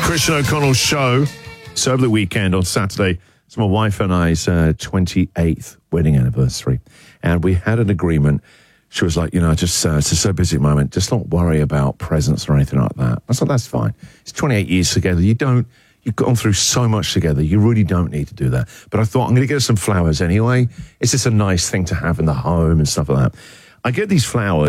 Christian O'Connell show. So over the weekend on Saturday, it's my wife and I's 28th wedding anniversary. And we had an agreement. She was like, it's just so busy at the moment. Just don't worry about presents or anything like that. I said, that's fine. It's 28 years together. You've gone through so much together. You really don't need to do that. But I thought, I'm going to get her some flowers anyway. It's just a nice thing to have in the home and stuff like that. I get these flowers.